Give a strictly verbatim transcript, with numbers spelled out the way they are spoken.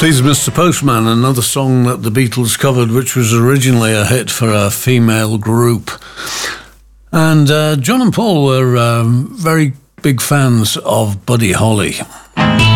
Please, Mister Postman, another song that the Beatles covered, which was originally a hit for a female group. And uh, John and Paul were um, very big fans of Buddy Holly.